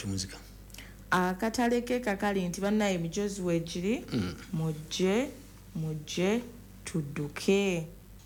kitunzika akatale ke kakali nti bannaye emijozi weegiri mujje tudduke.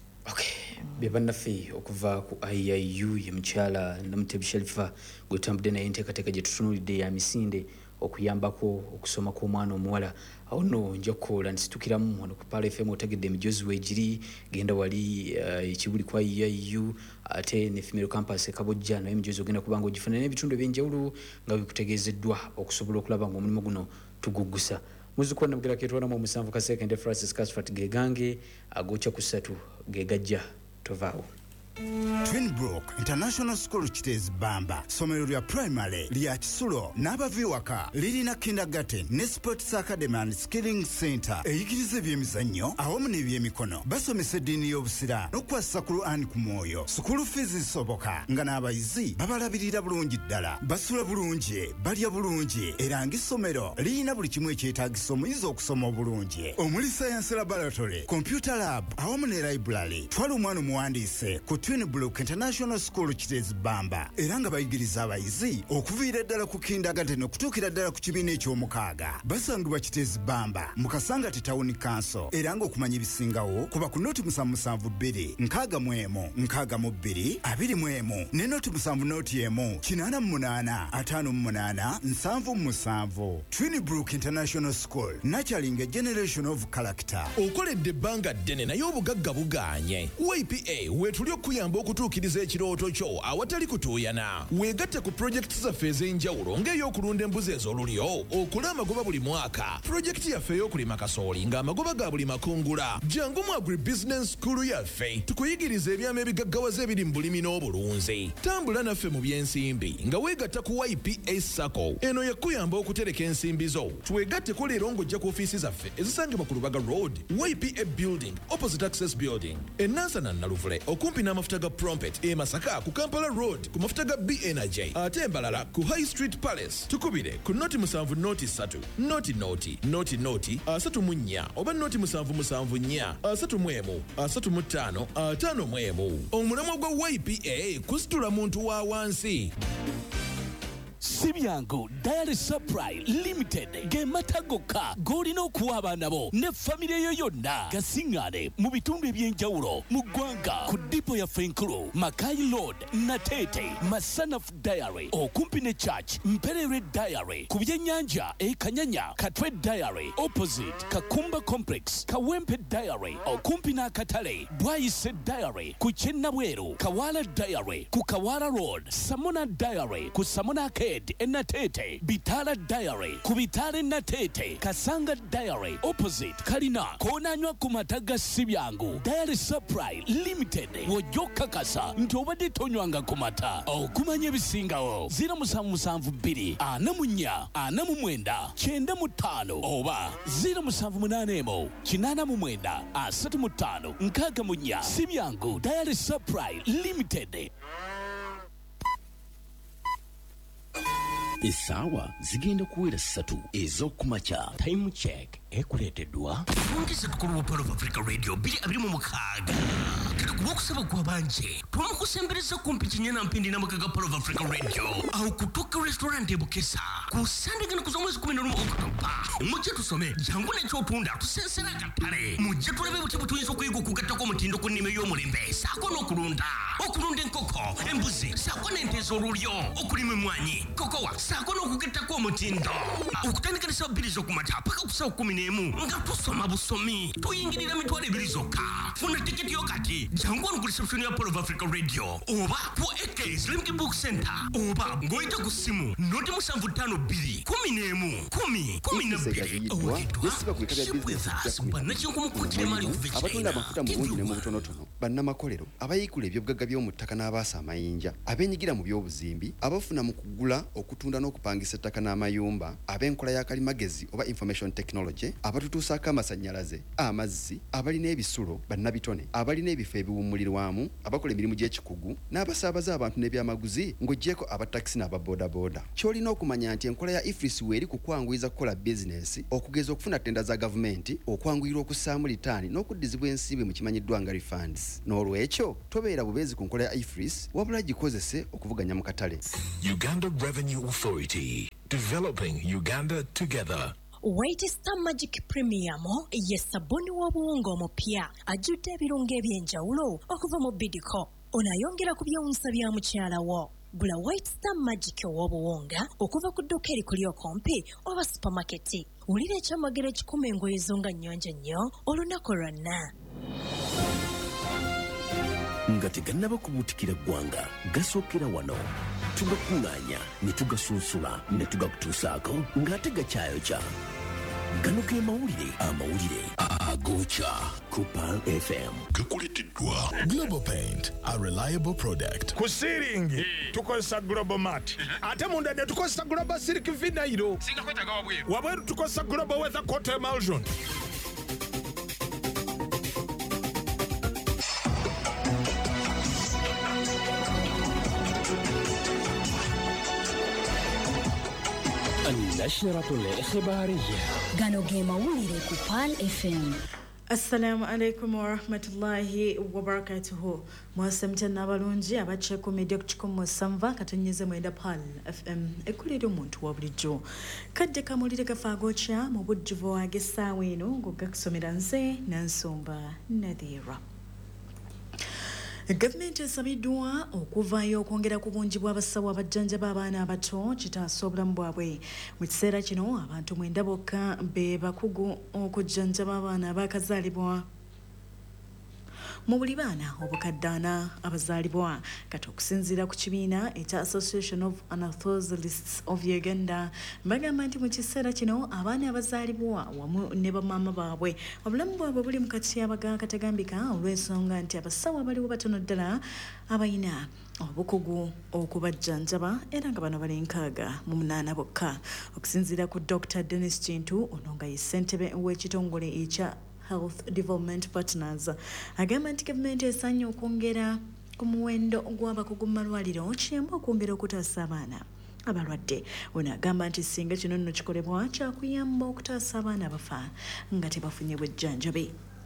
Be bannaffe okuva ku IIU ye mukyala Namutebi Sharifa gwetambudde naye enteekateeka gye tutunuulidde ya misinde okuyambako okusoma kw'omwana omuwala. Awo nno nja kukola nsitukiramu wano ku Pala FM otegedde emijozi weegiri genda wali ekibuli kwa IIU ate ne female campus e Kabojja naye emijozi ogenda kubanga ogifuna n'ebitundu ebyenjawulo nga bikutegeezeddwa okusobola okulaba ng'omulimu guno tuguggusa. Muzukuwa namugera ketwanamu omusanvu Kasekende Francis Casfat gegange agoocha ku 3 gegajja tovaawo. Twinbrook International School Kitezi Bamba somero lya primary lya Kisulo n'abaviwaka lirina kindergarten ne sports academy and skilling center eyigiriza ebyemizannyo awamu n'ebyemikono basomesa eddiini y'obusira n'okwassa ku Qur'an ku mwoyo. School fees zisoboka nga n'abayizi babalabirira bulungi ddala basula bulungi balya bulungi era ng'essomero lirina buli kimu ekyetaagisa omuyizi okusoma obulungi omuli science laboratory computer lab awamu ne library. Twala omwana omuwandiise ku Twinbrook International School Kitezi Bamba era nga bayigiriza abayizi okuviira ddala ku kindergarten okutuukira ddala ku kibiina eky'omukaaga. Basangibwa Kitezi Bamba mu Kasangati Town Council era ng'okumanya ebisingawo kuba ku noti 772 61 62 21 ne noti 7 88 58 77. Twinbrook International School nurturing a generation of character. Okoledde ebbanga ddene naye obugagga buganye. YPA wetuli okuyamba okutuukiriza ekirooto kyo awatali kutuuyana. Weegatte ku projekiti zaffe ez'enjawulo ng'ey'okulunda embuzi ez'olulyo okula amagoba buli mwaka. Projekiti yaffe ey'okulima kasooli ng'amagoba ga buli makungula. Jangu mu agribusiness school yaffe tukuyigiriza ebyama ebigaggawaza ebiri mu bulimi n'obulunzi. Tambula naffe mu by'ensimbi nga weegatta ku YPA Sacco. Eno yakuyamba okutereka ensimbi zo. Twegatteko leero ng'ojja ku ofiisi zaffe ezisangibwa ku Lubaga Road, YPA Building, opposite Access Building, Enansana Naluvule okumpi n'amafuta ga Prompet e Masaka ku Kampala Road ku mafuta ga B Energy ate embalala ku High Street Palace. Tukubire ku noti 7 noti 3 noti 34 oba noti 774 35 55. Omulamwa gwa YPA kusitula muntu wa wansi. Sibyango Diary Supply Limited gematagoka golina okuwa abaana bo ne family yo yonna gasingane mu bitundu ebyenjawulo mu ggwanga ku dipo ya Fenkulu Makai Road Natete Masanaf Diary okumpi ne Church Mperere Diary ku byennyanja Kanyanya Katwe Diary opposite Kakumba Complex Kawempe Diary okumpi n'akatale Bwayise Diary ku Kyennabweru Kawala Diary ku Kawala Road Samona Diary ku Samona Natete Bitala Diary ku Bitale Natete Kasanga Diary opposite Kalina konanywa ku mataga Sibyangu Diary Supply Limited wojoka kasa nti obadde tonywanga ku mata okumanya ebisingawo 0772 44 49 95 oba 0781 89 35 64 Sibyangu Diary Supply Limited. Esawa zigenda kuwera 3 ez'okumakya. Time check ekuleeteddwa ongeze tukulu wa Palo of Africa Radio 226 katukuba okusaba kwa banje twamukusembereza kumpi Kinyana Mpindi n'amakaga Palo of Africa Radio au kutoka restaurant e Bukesa ku Sunday gana kuza mwezi 11 Oktoba mujje tusome jangu n'ekyotunda tusensera katale mujje tulabe buti tuyinza okuyiga okugattako omutindo ku nnime y'omulembe saako n'okulunda enkoko embuzi saako n'ente ez'olulyo okulima emmwanyi kokowa saako n'okugattako omutindo okutandikanisa bbiri z'okumata paka kusawo 11 nga tusoma busomi tuyingirira mitwalo 2 zokka. Funa tiketi yo kati jangu ku reception ya Palo of Africa Radio oba ku Ekes Limited Book Center oba ngoita ku simu noti 752 abatunda amafuta mu bungi ne mu butonotono bannamakolero abayikula ebyobugagga by'omuttaka n'abaasa amayinja abenyigira mu by'obuzimbi abafuna mu kugula okutunda n'okupangisa ettaka n'amayumba ab'enkola ya kalimagezi oba information technology bannabitone abatutuusaako amasannyalaze amazzi abalina ebisulo bannabitone abalina ebifo ebiwummulirwamu abakola emirimu gy'ekikugu n'abasaabaza abantu n'ebyamaguzi ng'oggyeko abatakisi n'ababoodaboda ky'olina okumanya nti enkola ya ifris weeri kukwanguyiza kukola bizinesi okugeza okufuna ttenda za gavumenti okwanguyirwa okussaamu litaani n'okuddizibwa ensimbi mu kimanyiddwa nga refunds n'olwekyo tobeera bubeezi ku nkola ya ifris wabula gikozese okuvuganya mu katale. Uganda Revenue Authority, developing Uganda together. White Star Magic Premium ye sabuni w'obuwunga omupya ajjudde ebirungo eby'enjawulo okuva mu Bidco. Onayongera ku byewunsa bya mukyala wo. Gula White Star Magic ow'obuwunga okuva ku dduka erikuli okumpi oba supamaketi. Wulira ekyamagero ekikuma engoye zo nga nnyonjo nnyo olunaku lwonna. Nga tegannaba kubuutikira ggwanga gasookera wano tugakuŋŋaanya ne tugasunsula ne tugakutuusaako ng'ate gakyayokya. Gano ge amawulire agookya ku Pearl FM. Gakuleeteddwa Global Paint, a reliable product. Ku siringi tukozesa Global Mat. Ate munda ne tukozesa Global Silk Vinyl. Singa kwetaga wabweru. Wabweru tukozesa Global Weather Coat Emulsion. النشرة الإخبارية Gano ge mawulire ku Pearl FM. Assalamu alaikum wa rahmatullahi wa barakatuhu. Mwasemte n'abalungi abace ku media ku 107 katonyeze mwenda Pearl FM ekulira omuntu wa bulijjo. Kadde kamulire gafaagokya mu bujjuvu w'agesaawa eno ng'ogakusomera nze Nansumba Nadira. Gavumenti esabiddwa okuvaayo okwongera ku bungi bw'abasawo abajjanjaba abaana abato kitaasa obulamu bwabwe. Mu kiseera kino abantu 9 bokka be bakugu okujjanjaba abaana abaakazaalibwa mu buli baana obukadde 4 abazaalibwa kati okusinziira ku kibiina ekya Association of Anaesthesiologists of Uganda bagamba nti mu kiseera kino abaana abazaalibwa wamu ne bamaama baabwe obulamu bwabwe buli mu katyaaba kategambika olw'ensonga nti abasawo abaliwo batono ddala abalina obukugu okubajjanjaba era nga bano bali 68 bokka okusinziira ku Dr. Dennis Kintu ono nga ye ssentebe w'ekitongole ekya Health Development Partners agamba nti gavumenti esaanye okwongera ku muwendo gw'abakugu mu malwaliro kiyamba okwongera okutaasa abaana abalwadde. Ono agamba nti singa kino nno kikolebwa kyakuyamba okutaasa abaana abafa nga tebafunye bujjanjabi.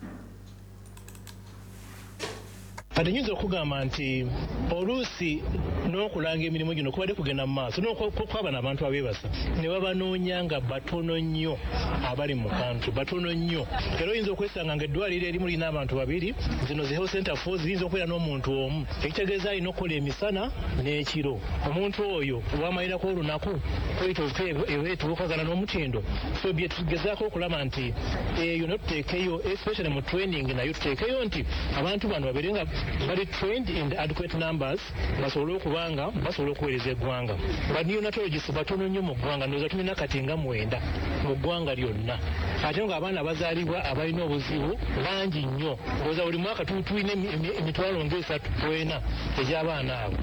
Kati nyinza okugamba nti oluusi n'okulanga emirimu gino kubadde kugenda mu maaso n'okwabana abantu abeebasa ne babanoonya nga batono nnyo abali mu kantu batono nnyo. Era oyinza okwesanga ng'eddwaliro erimu lirina abantu 2 zino ze health center 4 ziyinza okubeera n'omuntu omu ekitegeeza alina okukola emisana n'ekiro. Omuntu oyo wamalirako olunaku kweyita etuukagana n'omutindo. So bye tugezaako okulaba nti eyo notuteekeyo especially mu training nayo tuteekeyo nti abantu bano babeere nga bali trained in the adequate numbers basobole okubanga basobole okuweereza eggwanga. Banneonatologists batono nnyo mu ggwanga ndowooza tulina kati nga 9 mu ggwanga lyonna ate nga abaana abazaalibwa abalina obuzibu bangi nnyo ndowooza buli mwaka tulina emitwalo nga 3 egy'abaana abo.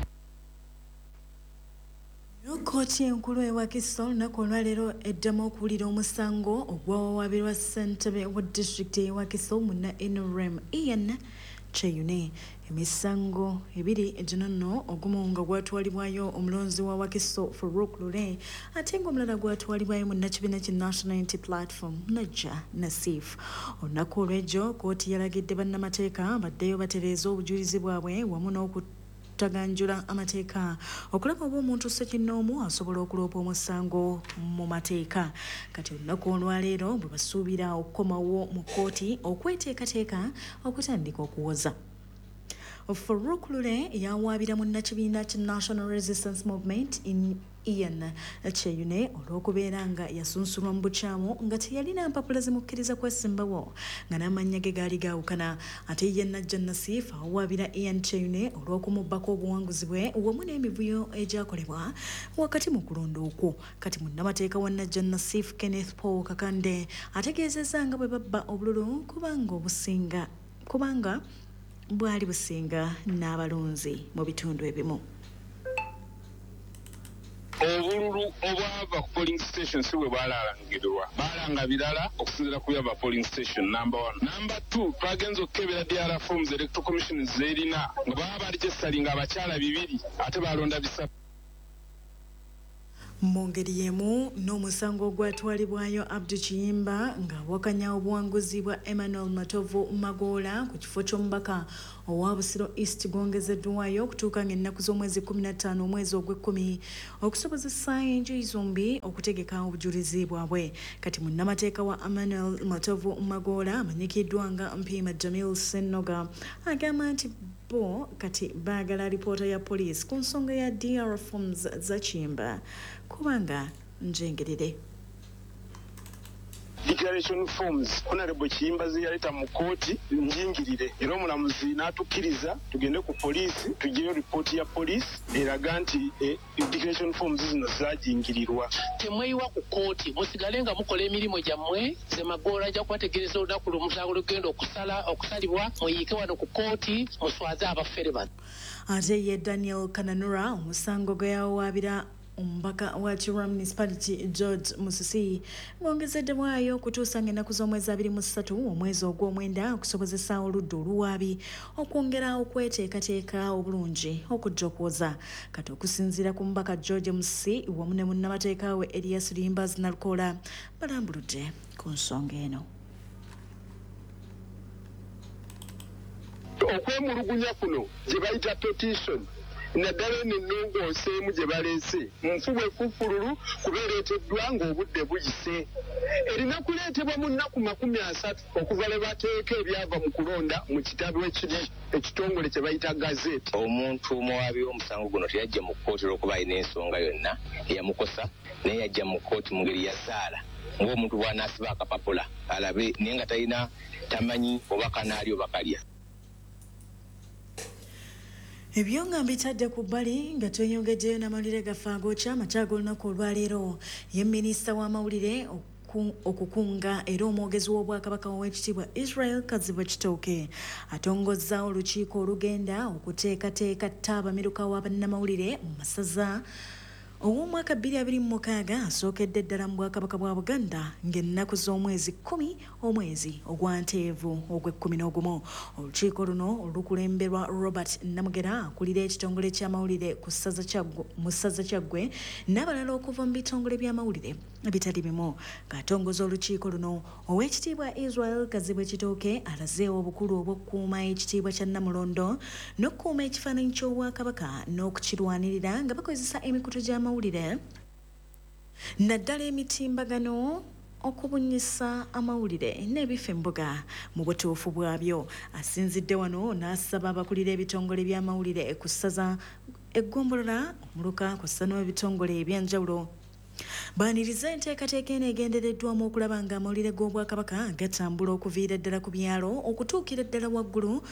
Kkooti enkulu ewa Kiso olunaku olwaleero eddamu okuwulira omusango ogwawawaabirwa ssentebe wa disitulikiti ewa Kiso munna NRM Ian Cheyune. Emisango 2 gino nno ogumu nga gwatwalibwayo omulonzi wa Wakiso Farouk Lule ate ng'omulala gwatwalibwayo munnakibiina ki National Unity Platform Najja Nassif. Olunaku olw'egyo kkooti yalagidde bannamateeka baddeyo batereeza obujulizi bwabwe wamu n'okutaganjula amateeka okulaba oba omuntu ssekinnoomu asobola okuloopa omusango mu mateeka. Kati olunaku olwaleero bwe basuubira okukomawo mu kkooti okweteekateeka okutandika okuwoza. Farouk Lule yawaabira munnakibiina ki National Resistance Movement in Ian Cheyune olw'okubeera nga yasunsulwa mu bukyamu nga teyalina mpapula zimukkiriza kwesimbawo nga n'amannya ge gaali gaawukana. Ate ye Najja Nassif awaabira Ian Cheyune olw'okumubbako obuwanguzi bwe wamu n'emivuyo egyakolebwa wakati mu kulonda okwo. Kati munnamateeka wa Najja Nassif Kenneth Paul Kakande ategeezezza nga bwe babba obululu kubanga bwali businga n'abalunzi mu bitundu ebimu. Obululu obwa bava ku polling station si bwe baalalangirwa baalanga birala okusinziira ku byava polling station number 1. Number 2 twagenza okukebera DR forms electoral commission zerina nga baba baligisalinga abakyala 2 ate balonda 3. mu ngeri y'emu n'omusango gwatwalibwayo Abdu Kiyimba nga wakanya obuwanguzi bwa Emmanuel Matovu Magoola ku kifo ky'omubaka owa Busiro East gwongezeddwayo okutuuka ng'ennaku z'omwezi 15 omwezi ogw'ekkumi okusobozesa enjuyi zombi okutegeka obujulizi bwabwe. Kati munnamateeka wa Emmanuel Matovu Magoola amanyikiddwa nga Mpiima Jamil Ssennoga agamba nti bo kati baagala alipoota ya poliisi ku nsonga ya DR forms za Kiyimba kubanga njengerere. Declaration forms Honorable Kiyimba ziyaleta mu kooti njingirire era omulamuzi n'atukkiriza tugende ku poliisi tugireyo ripooti ya poliisi eraga nti declaration forms zino zaajingirirwa. Temweyiwa ku kooti musigale nga mukola emirimu gyammwe ze Magoola ajja kubategeereza olunaku lw'omusango lugenda okusalibwa muyiike wano ku kooti muswaze abafere bano. Ate ye Daniel Kananura omusango gwe yawaabira omubaka wa Kira Municipality George Musisi gwongezeddwayo okutuusa ng'ennaku z'omwezi 23 omwezi ogw'omwenda okusobozesa oludda oluwaabi okwongera okweteekateeka obulungi okujja okwoza. Kati okusinziira ku mubaka George Musisi wamu ne munnamateeka we Elias Limbaz Nalkola balambuludde ku nsonga eno. Okwemulugunya kuno gye bayita petition naddala eno ennongooseemu gye baleese mu nfuba efufululu kubeereeteddwa ng'obudde buyise erina kuleetebwa mu nnaku 30 okuva lwe bateeka ebyava mu kulonda mu kitabo ekiri ekitongole kye bayita gazeti. Omuntu omuwaabi w'omusango guno teyajja mu kkooti olw'okuba alina ensonga yonna eyamukosa naye yajja mu kkooti mu ngeri ya ssaala ng'omuntu bw'anaasiba akapapula alabe naye nga talina tamanyi oba kanaali oba kalya. Ebyo nga mbitadde ku bbali nga tweyongeddeyo n'amawulire gaffe agokya amakyago olunaku olwaleero ye minisita w'amawulire okukunga era omwogezi w'obwakabaka w'ekitiibwa Israel Kaziba Kitooke atongozza olukiiko olugenda okuteekateeka ttabamiruka wa bannamawulire mu masaza ow'omwaka 2026 asookedde ddala mu bwakabaka bwa Buganda ng'ennaku z'omwezi 10 omwezi ogwa Nteevu ogw'e11. Olukiiko luno olukulemberwa Robert Namugera akulira ekitongole ky'amawulire mu ssaza Kyaggwe n'abalala okuva mu bitongole by'amawulire bitali bimu. Katongoza olukiiko luno ow'ekitiibwa Israel Kazibwe Kitooke alaze obukulu obw'okukuuma ekitiibwa kya Namulondo n'okukuuma ekifaananyi ky'obwakabaka n'okukirwanirira nga bakozesa emikutu gy'amawulire naddala emitimbagano okubunyisa amawulire n'ebifo embuga mu butuufu bwabyo. Asinzidde wano n'asaba abakulira ebitongole by'amawulire ku ssaza eggombolola omuluka kw'ossa n'ebitongole eby'enjawulo baaniriza enteekateeka eno egendereddwamu okulaba nga amawulire g'obwakabaka gatambula okuviira ddala ku byalo okutuukira ddala waggulu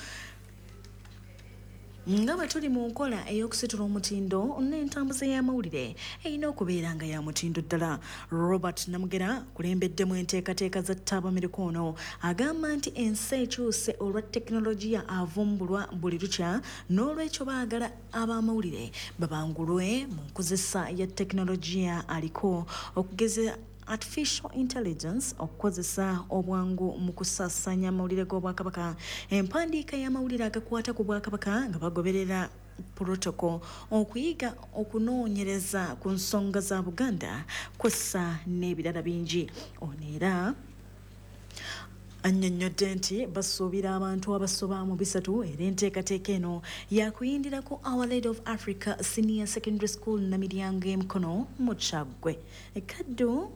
nga bwe tuli mu nkola ey'okusitula omutindo n'entambuza y'amawulire erina okubeera nga ya mutindo ddala. Robert Namugera kulembeddemu enteekateeka za ttabamiruka ono agamba nti ensi ekyuse olwa tekinologiya avumbulwa buli lukya n'olwekyo baagala ab'amawulire babangulwe mu nkozesa ya tekinologiya aliko okugeza artificial intelligence okukozesa obwangu mu kusaasaanya amawulire g'obwakabaka empandiika y'amawulire agakwata ku bwakabaka nga bagoberera protocol okuyiga okunoonyereza ku nsonga za Buganda kwessa n'ebirala bingi. Ono era annyonnyodde nti basuubira abantu abasoba mu 3 era enteekateeka eno yakuyindira ku Our Lady of Africa Senior Secondary School na miryango emikono mu Kyaggwe. Ekaddu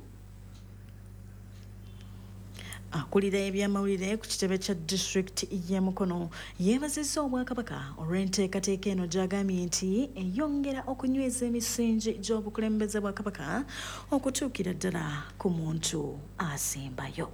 akulira ebyamawulire ku kitebe kya district y'e Mukono yeebazizza obwakabaka olw'enteekateeka eno gy'agambye nti eyongera okunyweza emisingi gy'obukulembeze bwa kabaka okutuukira ddala ku muntu asembayo.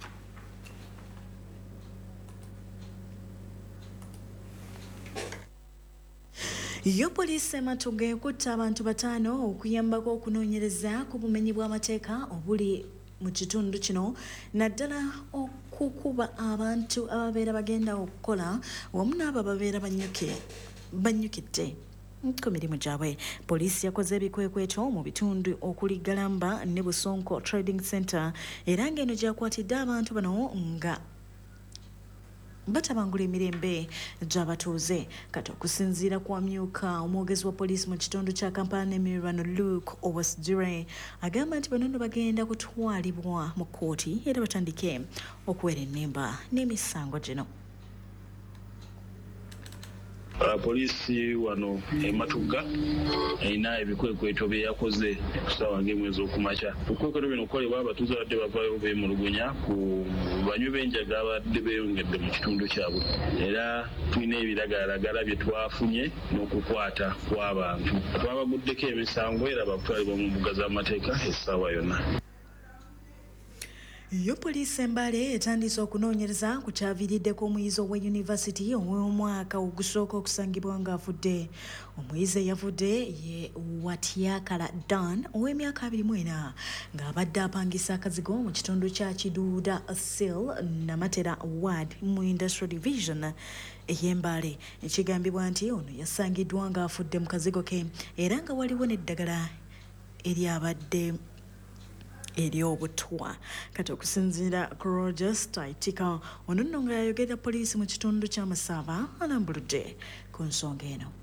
Yo poliisi ematuga ekutte abantu 5 okuyambako okunoonyereza ku bumenyi bw'amateeka obuli mu kitundu kino naddala okukuba abantu ababeera bagenda okukola wamu n'abo ababeera bannyukidde. ku mirimu gyabwe. Poliisi yakoze ebikwekweto mu bitundu okuli Galamba ne Busonko Trading Center era ng'eno gyakwatidde abantu bano nga batabangula emirembe gy'abatuuze. Kati okusinziira ku amyuka omwogezi wa poliisi mu kitundu kya Kampala n'emiriraano Luke Owasdire agamba nti bano bagenda kutwalibwa mu kkooti era batandike okuwera ennemba n'emisango gino. Poliisi wano Matuga erina ebikwekweto bye yakoze kusaawa ng'emu ez'okumakya. Ebikwekweto bino kukolebwa abatuuze abadde bavaayo beemulugunya ku banywi b'enjaga abadde beeyongedde mu kitundu kyabwe, era tulina ebiragalalagala bye twafunye n'okukwata kw'abantu. Twabaguddeko emisango era bakutwalibwa mu mbuga z'amateeka essaawa yonna. Yo poliisi Mbale etandise okunoonyereza ku kyaviiriddeko omuyizi owa yunivasite ow'omwaka ogusooka okusangibwa ng'afudde. Omuyizi eyafudde ye Watyakala Dan ow'emyaka 24 ng'abadde apangisa akazigo mu kitundu kya Kiduuda Sil Namatera Ward mu Industrial Division ey'Embale. Ekigambibwa nti ono yasangiddwa ng'afudde mu kazigo ke era nga waliwo n'eddagala eryabadde ery'obutwa. Kati okusinziira ku Rogers Taitika ono nno nga yayogerera poliisi mu kitundu kya Masaba alambuludde ku nsonga eno.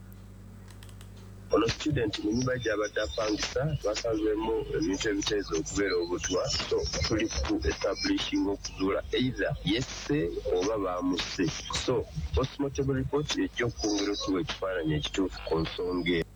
Ono student mu nyumba gy'abadde apangisa twasanzemu ebintu ebiteeza okubeera obutwa, so tuli ku establishing okuzuula either yesse oba baamuse, so postmortem report ejja okwongera okuwa ekifaananyi ekituufu ku nsonga eno.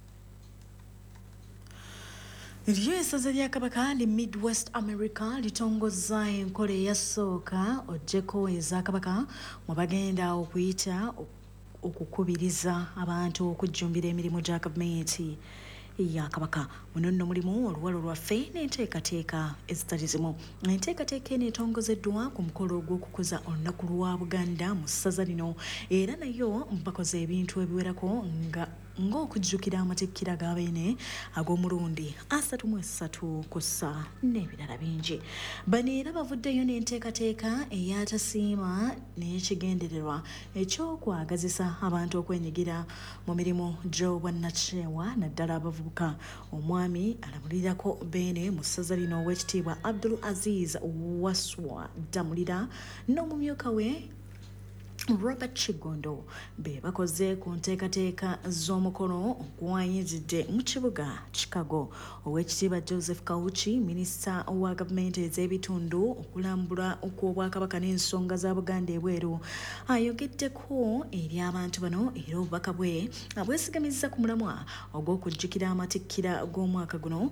Lyo essaza lya Kabaka li Midwest America litongozza enkola eyasooka ojjeko eza Kabaka mwe bagenda okuyita okukubiriza abantu okujjumbira emirimu gya gavumenti ya Kabaka. Muno nno mulimu oluwalo lwaffe n'enteekateeka ezitali zimu. Enteekateeka eno etongozeddwa ku mukolo ogw'okukuza olunaku lwa Buganda mu ssaza lino era nayo bakoze ebintu ebiwerako ng'okujjukira amatikkira g'abeene ag'omulundi 33 kussa n'ebirala bingi. Bano era bavuddeyo n'enteekateeka eyatasiima n'ekigendererwa ekyokwagazisa abantu okwenyigira mu mirimu gy'obwannakyewa naddala abavubuka. Omwami alabulirako Beene mu ssaza lino Oweekitiibwa Abdul Aziz Waswa Damulira n'omumyuka we Robert Chigondo be bakoze ku nteekateeka z'omukolo ogwayinzidde mu kibuga Chicago. Oweekitiibwa Joseph Kawuki, minisita wa gavumenti ez'ebitundu okulambula okw'Obwakabaka n'ensonga za Buganda ebweru, ayogeddeko eri abantu bano era obubaka bwe abwesigamizza ku mulamwa ogw'okujjukira amatikkira g'omwaka guno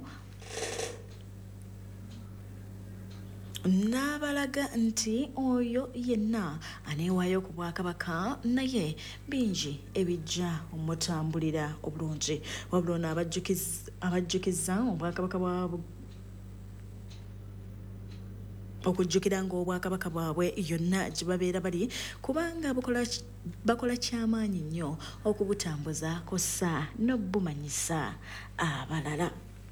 n'abalaga nti oyo yenna aneewaayo ku Bwakabaka naye bingi ebijja omutambulira obulungi. Wabula ono abajjukiza Obwakabaka bwabwe okujjukira ng'Obwakabaka bwabwe yonna gye babeera bali kubanga bakola kyamaanyi nnyo okubutambuza kossa n'obumanyisa abalala.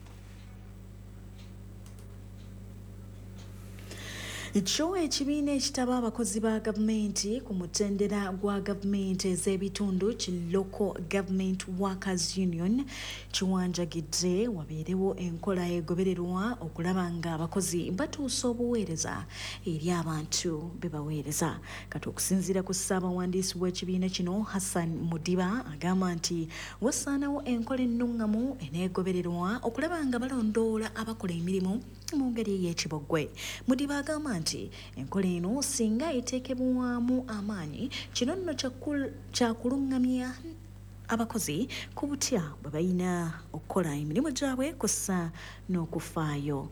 Ekyo ekibiina ekitaba abakozi ba gavumenti ku mutendera gwa gavumenti ez'ebitundu ki Local Government Workers Union kiwanjagidde wabeerewo enkola egobererwa okulaba nga abakozi batuusa obuweereza eri abantu be baweereza. Kati okusinziira ku ssaabawandiisi w'ekibiina kino Hassan Mudiba agamba nti wasaanawo enkola ennungamu eneegobererwa okulaba nga balondoola abakola emirimu mu ngeri ey'ekibogwe. Mudiba agamba nti enkola eno singa eteekebwamu amaanyi kino nno kyakulungamya abakozi ku butya bwe balina okukola emirimu gyabwe kussa n'okufaayo.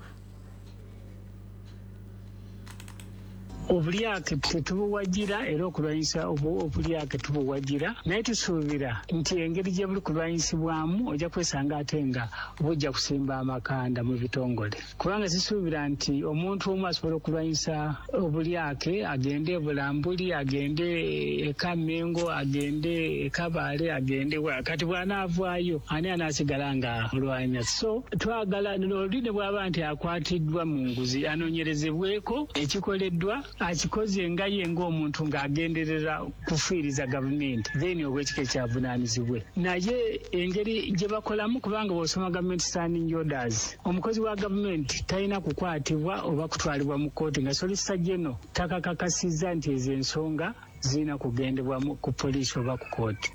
Obulyake tetubuwagira era okulwanyisa obulyake tubuwagira, naye tusuubira nti engeri gye buli kulwanyisibwamu ojja kwesanga ate nga bujja kusimba amakanda mu bitongole, kubanga zisuubira nti omuntu omu asobola okulwanyisa obulyake agende e Bulambuli, agende e Kamengo, agende e Kabale, agende kati bw'anaavaayo ani anaasigala nga mulwanya. So twagala oludde bw'aba nti akwatiddwa mu nguzi anoonyerezebweko ekikoleddwa akikoze nga ye ng'omuntu ng'agenderera kufiiriza gavumenti then obwekika ekyavunaanyizibwe naye engeri gye bakolamu kubanga bw'osoma government standing orders omukozi wa gavumenti talina kukwatibwa oba kutwalibwa mu kkooti nga solicitor general takakakasizza nti ezo ensonga zirina kugendebwamu ku poliisi oba ku kkooti.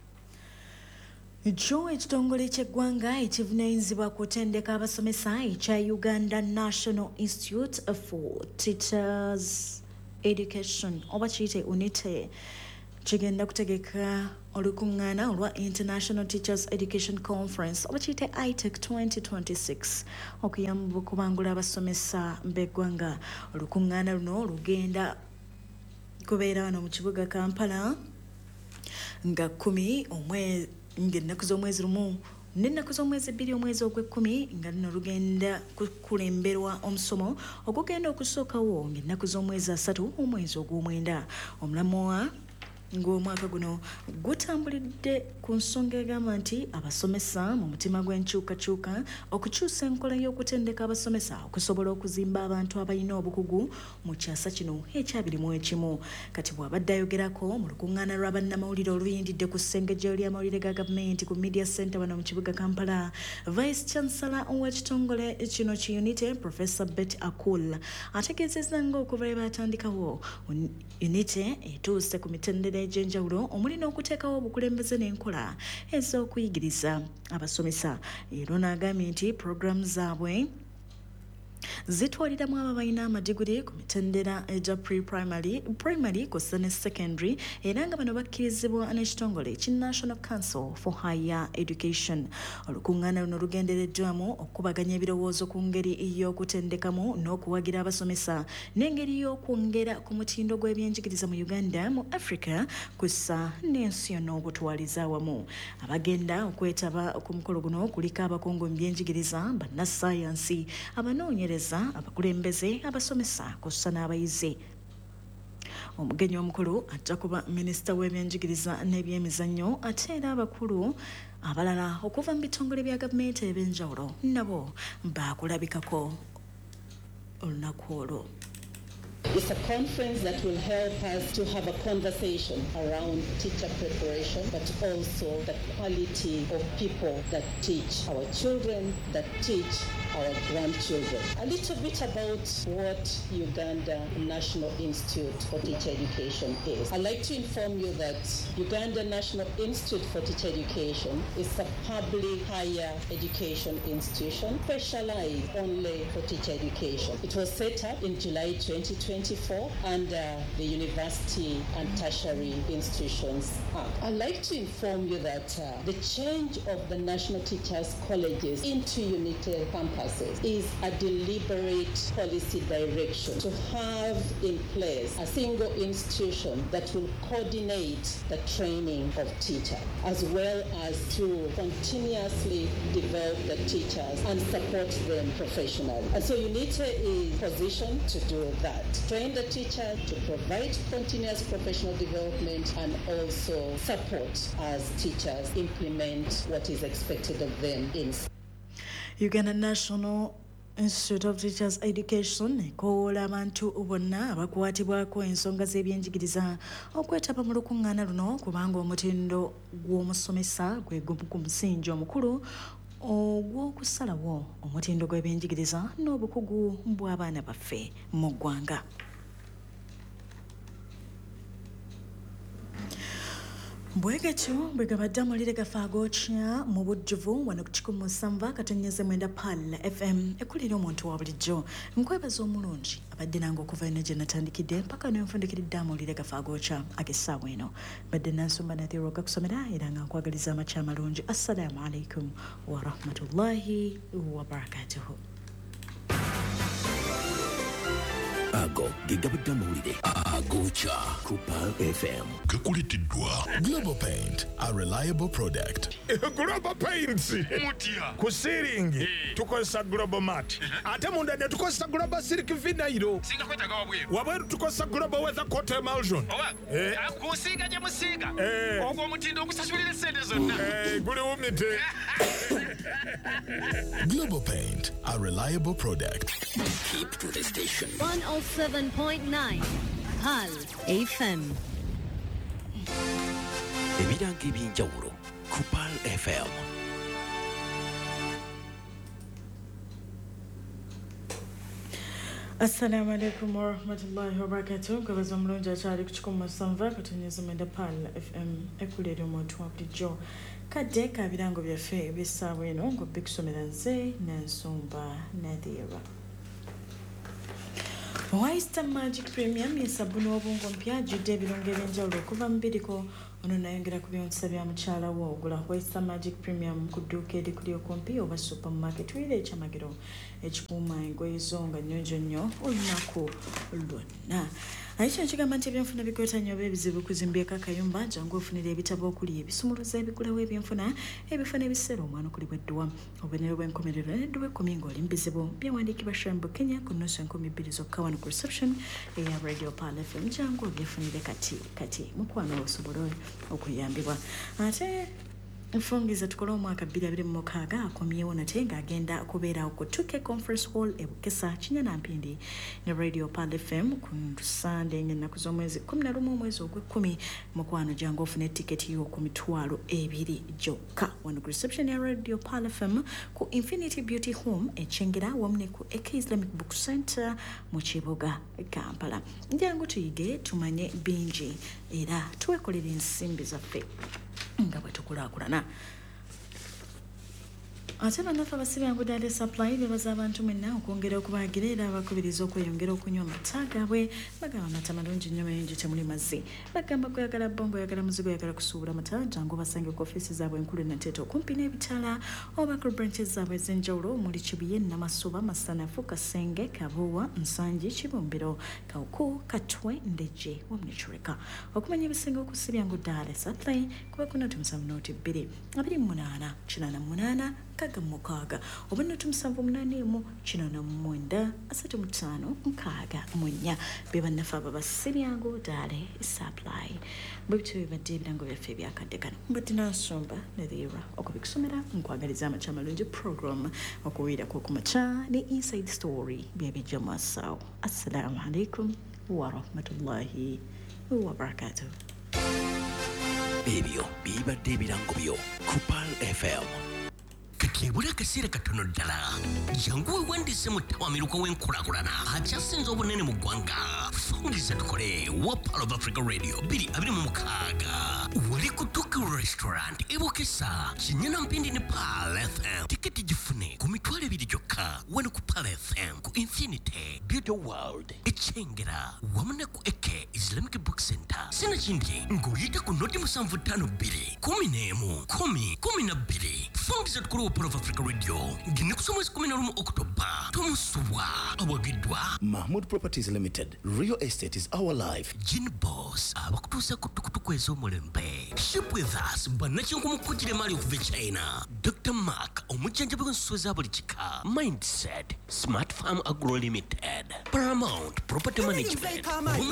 Ekyo ekitongole ky'eggwanga ekivunaanyizibwa kutendeka abasomesa ekya Uganda National Institute for Teachers Education oba kiyite UNITE kigenda kutegeka olukungaana olwa International Teachers Education Conference oba kiyite ITEC 2026 okuyamba okubangula abasomesa b'eggwanga. Olukungaana luno lugenda kubeera wano mu kibuga Kampala nga 10 ng'ennaku z'omwezi lumu n'ennaku z'omwezi 2 omwezi ogw'ekkumi nga luno lugenda kukulemberwa omusomo ogugenda okusookawo ng'ennaku z'omwezi 3 omwezi ogw'omwenda. Omulamwa ng'omwaka guno gutambulidde ku nsonga egamba nti abasomesa mu mutima gw'enkyukakyuka okukyusa enkola y'okutendeka abasomesa okusobola okuzimba abantu abalina obukugu mu kyasa kino ekya21. Kati bw'abadde ayogerako mu lukuŋŋaana lwa bannamawulire oluyindidde ku ssengejjero ly'amawulire ga gavumenti ku Media Center wano mu kibuga Kampala, Vice Chancellor w'ekitongole kino ki UNITE Professor Betty Akul ategeezezza ng'okuva lwe baatandikawo UNITE etuuse ku mitendera egy'enjawulo omuli n'okuteekawo obukulembeze n'enkola ez'okuyigiriza abasomesa. Era n'agambye nti puroguramu zaabwe zitwaliramu abo balina amadiguli ku mitendera egya primary kw'ossa ne secondary era nga bano bakkirizibwa n'ekitongole ki National Council for Higher Education. Olukuŋŋaana luno lugendereddwamu okubaganya ebirowoozo ku ngeri y'okutendekamu n'okuwagira abasomesa n'engeri y'okwongera ku mutindo gw'ebyenjigiriza mu Uganda mu Africa kw'ossa n'ensi yonna obutwaliza awamu. Abagenda okwetaba ku mukolo guno kuliko abakungu mu byenjigiriza, bannassaayansi, abanoonyereza, abakulembeze, abasomesa kw'ossa n'abayizi. Omugenyi omukulu ajja kuba minisita w'ebyenjigiriza n'ebyemizannyo ate era abakulu abalala okuva mu bitongole bya gavumenti eb'enjawulo nabo baakulabikako olunaku olwo. It's a conference that will help us to have a conversation around teacher preparation, but also the quality of people that teach our children, that teach our grandchildren. A little bit about what Uganda National Institute for Teacher Education is. I'd like to inform you that Uganda National Institute for Teacher Education is a public higher education institution specialized only for teacher education. It was set up in July 2024 under the University and Tertiary Institutions Act. I'd like to inform you that the change of the National Teachers Colleges into UNITE campuses is a deliberate policy direction to have in place a single institution that will coordinate the training of teachers, as well as to continuously develop the teachers and support them professionally. And so UNITE is positioned to do that. Train the teacher to provide continuous professional development and also support as teachers implement what is expected of them in Uganda National Institute of Teachers Education ekoola abantu bonna abakwatibwako ensonga z'ebyenjigiriza okwetaba mu lukuŋŋaana luno kubanga omutindo gw'omusomesa gwe gumu ku musingi omukulu ogw'okusalawo omutindo gw'ebyenjigiriza n'obukugu bw'abaana baffe mu ggwanga. Bwegetyo bwegabadde amawulire gafe ag'okya mu bujjuvu wano ku 107.9 Pal FM ekulira omuntu wa bulijjo. Nkwebaza omulungi abadde nange okuva eno gye natandikidde mpaka nenfundikiridde amawulire gafe ag'okya ag'essaawa eno. Badde Nansumba Nathiro gakusomera era nga nkwagaliza amakya amalungi. Assalamu alaikum wa rahmatullahi wa barakatuhu. Ago gigabadde amawulire ag'okya ku Pal FM. Gakulitiddwa Global Paint, a reliable product. Global Paints mutya ku seeringi tukozesa global mart ate munda ne tukozesa global silk vinairo singa kwetaga wabweru wabweru tukozesa global weather coat emulsion kusiiga gye musiiga ogwo omutindo ogusasulira essente zonna guli wumite. Global Paint, a reliable product. Keep to the station. 107.9 Pal FM. Ebiranga eby'enjawulo ku Pal FM. Assalamu alaikum wa rahmatullahi wa barakatuh. Kabaza mulungi akyali ku 107 katonyeza mwenda Pal FM ekulera omuntu wa bulijjo. Kadde ka birango byaffe ebisaawa eno ng'obikusomera nze Nansumba Nadira. Oyster Magic Premium y'essabbuuni w'obwongo mpya ajjudde ebirungo eby'enjawulo okuva mu Bidco. Ono nayongera ku byonsa bya mukyala wo. Ogula Oyster Magic Premium ku dduuka erikuli okumpi oba supermarket wira ekyamagero ekikuuma engoye zo nga nnyonjo nnyo olunaku lwonna. Aisha nkigamba nti ebyenfuna bikweta nnyo ebizibu kuzimbyeko akayumba jangu ofunira ebitabo okuli ebisumuluzo ebigulawo ebyenfuna ebifuna ebiseera omwana okuli bwedduwa obubonero bw'enkomerero n'edduwa 10 ng'oli mu bizibu byawandiikibwa Shambo Kenya ku nnusu 2,000 zokka wano ku reception eya Radio Pal FM jangu obyefunire kati mukwano osobole okuyambibwa ate Mfungiza tukole omwaka 2026 akomyewo nate ng'agenda kubeerawo ku 2K Conference Hall e Bukesa Kinyanampindi ne Radio Pal FM ku Sunday ng'ennaku z'omwezi 11 omwezi ogw'ekkumi mukwano jangu ofune tiketi yo ku mitwalo 2 gyokka wano ku reception ya Radio Pal FM ku Infinity Beauty Home ekyengera wamu ne ku AK Islamic Book Center mu kibuga Kampala. Njangu tuyige tumanye bingi era twekolera ensimbi zaffe nga bwetukulaakulana. Ate bannaffe abasibyangu Dale Supply bebaza abantu mwenna okwongera okubaagira era abakubiriza okweyongera okunywa amata gaabwe bagamba amata malungi nnyo mayingi temuli mazzi bagamba kuyagala bongo oyagala muzigo oyagala kusuubula amata jangu basange ku ofiisi zaabwe enkulu Nateeta okumpi n'ebitala oba ku branches zaabwe ez'enjawulo omuli Kibuye Namasuba Masanafu Kasenge Kabuwa Nsangi Kibumbiro Kawuku Katwe Ndejje wamu ne Kireka okumanya ebisinga okusibyangu Dale Supply kuba kuna tumusamu nooti 2 28 98 kaga mukaaga obona tumusanvu munanimu kino na mwenda asatu mutano nkaaga munya beba nafa baba sibyangu Dale Supply bwitu bibadde ebirango byaffe byakadde kano mbadde Nansumba Nadira okubikusomera nkwagaliza amaca malungi program okuwiirako ku maca ne Inside Story byebijja mu asawo. Assalamu alaikum wa rahmatullahi wa barakatuh. Ebyo bibadde ebirango byo ku Pal FM. Kakebula akaseera katono ddala jangu wewandiise mu ttawamiruka w'enkulaakulana akyasinze obunene mu ggwanga. Fungiza tukole wa Pal of Africa Radio 2026 wali ku Tuku Restaurant e Bukesa Kinyanampindi ne Pal FM. Tiketi gifune ku mitwalo 2 gyokka wano ku Pal FM ku Infinity Beauty World ekyengera wamu ne ku AK Islamic Book Center. Sinakindi ng'oyita ku noti 752 11 12. Fungiza tukole Pal of Africa Radio ngine kusoma 11 Oktoba tomusubwa awagidwa Mahmood Properties Limited. Real estate is our life. Gin Boss abakutuusa ku tukutuku ez'omulembe. Ship with us bannakinku mukujjire mali okuva China. Dr. Mark omujjanjabi w'ensuso za buli kika. Mindset Smart Farm Agro Limited. Paramount Property Management.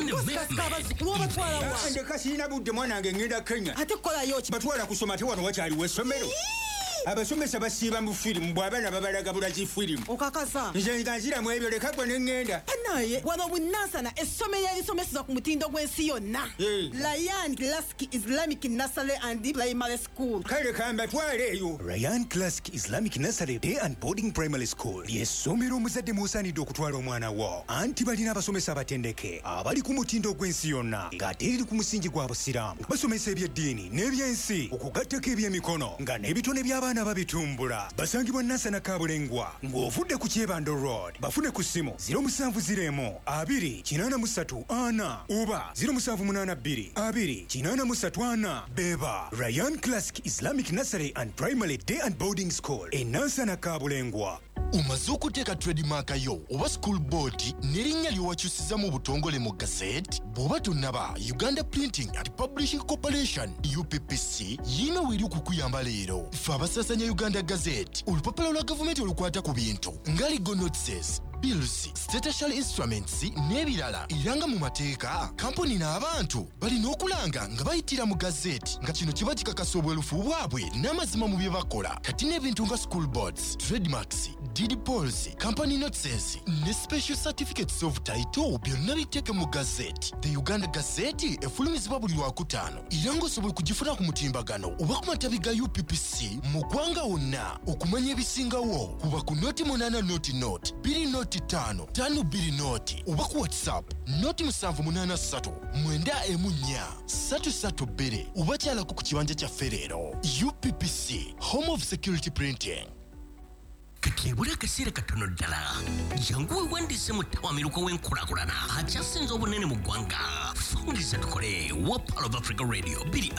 Ndeka sirina budde mwanange ngenda Kenya. Ate kolayo ki? Batwala kusoma te wano wakyaliwo essomero. Abasomesa basiiba mu firimu bw'abaana babalaga bulaki firimu. Okakasa. Nze nga nziramu ebyo leka gwe ne ŋŋenda. Naye wano bunansana essomero erisomeseza ku mutindo gw'ensi yonna. Ryan Classic Islamic Nursery and Primary School. Kale kamba twale eyo. Ryan Classic Islamic Nursery Day and Boarding Primary School. Y'essomero omuzadde musaanidde okutwala omwana wo. Anti balina abasomesa abatendeke abali ku mutindo gw'ensi yonna ng'ate eriri ku musingi gwa busiraamu. Basomesa ebyeddiini n'ebyensi okugattako ebyemikono nga n'ebitone by'abaana babitumbula. Basangibwa Nansana Kabulengwa ng'ovudde ku Kyebando Road. Bafune ku ssimu 0701 283 4 oba 0782 283 4. Beba Ryan Classic Islamic Nursery and Primary Day and Boarding School e Nansana Kabulengwa. umaze okuteeka trademark yo oba school board n'erinnya lyowakyusiza mu butongole mu gazette bw'oba tonnaba Uganda Printing and Publishing Corporation UPPC yino weri okukuyamba leero fe abasasanya Uganda Gazette olupapula lwa gavumenti olukwata ku bintu nga legal notices bills, statutory instruments n'ebirala era nga mu mateeka kampuni n'abantu balina okulanga nga bayitira mu gazette nga kino kiba kikakasa obwerufu bwabwe n'amazima mu bye bakola kati n'ebintu nga school boards, trademarks, deed polls, company notices ne special certificates of title byonna biteeke mu gazette. The Uganda Gazette efulumizibwa buli Lwakutaano era ng'osobola kugifuna ku mutimbagano oba ku matabi ga UPPC mu ggwanga wonna. Okumanya ebisingawo kuba ku noti 8 noti 2 5 noti oba ku WhatsApp noti 783 914 oba kyalako ku kibanja kya Ferrero. UPPC, Home of Security Printing. Kakebula akaseera katono ddala jangu wewandiise mu ttawamiruka w'enkulaakulana akyasinze obunene mu ggwanga. Fungiza tukole wa Pearl of Africa Radio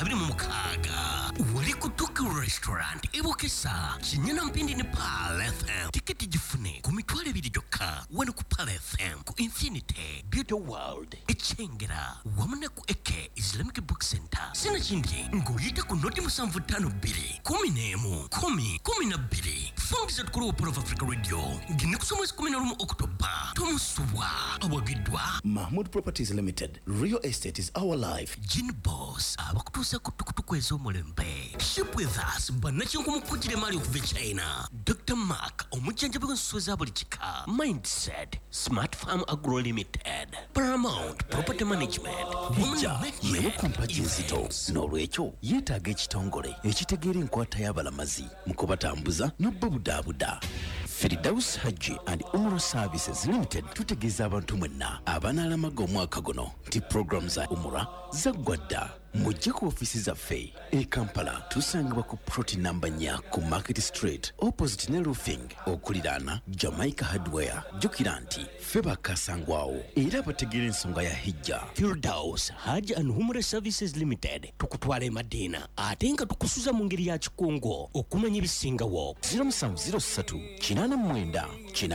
226 wali ku Tuku Restaurant Ebokesa Kinyana Mpindi ne Pearl FM. Tiketi gifune ku mitwalo 2 gyokka wano ku Pearl FM ku Infinity Beauty World Echengera wamu ne ku Eke Islamic Book Center. Sina kindi ng'oyita ku noti 752 11 12. Fungiza tukole Pearl of Africa Radio ngine kusoma 11 October Tomusubwa awagidwa Mahmoud Properties Limited. Real estate is our life. Gin Boss abakutuusa ku tukutuku ez'omulembe. Ship with us bannakinku mukujjira mali okuva China. Dr. Mark omujjanjabi w'ensuso eza buli kika. Mindset Smart Farm Agro Limited. Paramount Property Management. Yewe kumpagi nzito n'olwekyo yeetaaga ekitongole ekitegeera enkwata y'abalamazi mu kubatambuza n'obbabudaabuda. Firdaus Haji and Umrah Services Limited tutegeeza abantu mwenna abanaalamaga omwaka guno nti program za Umrah zaggwadda. Mujje ku ofisi zaffe e Kampala tusangibwa ku ploti namba 4 ku Market Street opposite ne roofing okuliraana Jamaica Hardware. Jjukira nti ffe bakasangwawo era bategeera ensonga ya hijja. Firdaus Haji and Umrah Services Limited tukutwala Madina ate nga tukusuza mu ngeri ya kikungo okumanya ebisingawo. 0703 89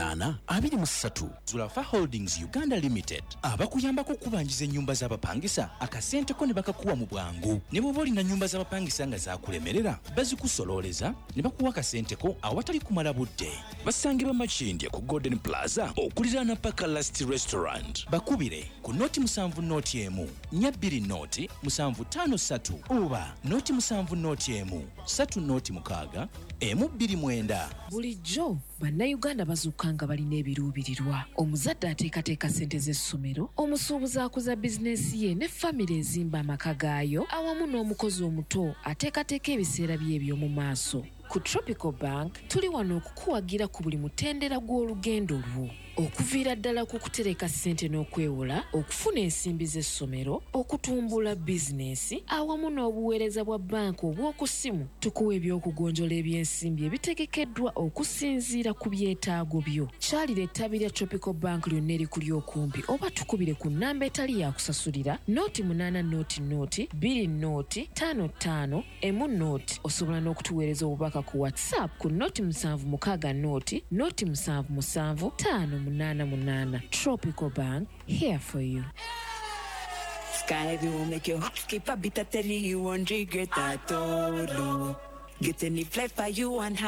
823 Zulafa Holdings Uganda Limited abakuyambako okubanjiza ennyumba z'abapangisa akasenteko ne bakakuwa mu bwangu. Ne bw'oba olina nnyumba z'abapangisa nga zakulemerera bazikusololeza ne bakuwa akasenteko awatali kumala budde. Basangibwa Makindye ku Golden Plaza okuliraana Paka Last Restaurant. Bakubire ku noti 7 noti 1 2 noti 753 oba noti 7 noti 1 3 noti 6 129. Bulijjo bannayuganda bazuukanga balina ebiruubirirwa. Omuzadde ateekateeka ssente z'essomero, omusuubuzi akuza bizinensi ye ne famire ezimba amaka gaayo awamu n'omukozi omuto ateekateeka ebiseera bye eby'omu maaso. Ku Tropical Bank tuli wano okukuwagira ku buli mutendera gw'olugendo lwo. Okuviira ddala ku kutereka ssente n'okwewola, okufuna ensimbi z'essomero, okutumbula bizinensi awamu n'obuweereza bwa banka obw'oku ssimu. Tukuwa ebyokugonjola eby'ensimbi ebitegekeddwa okusinziira ku byetaago byo. Kyalira ettabi lya Tropical Bank lyonna erikuli okumpi oba tukubire ku nnamba etali ya kusasulira noti 8 noti 2 noti 55 noti. Osobola n'okutuweereza obubaka ku WhatsApp ku noti 76 noti 77 588. Tropical Bank, here for you. Sky will make your heart skip a bit. I tell you one jigger that all. Get any flavor you want.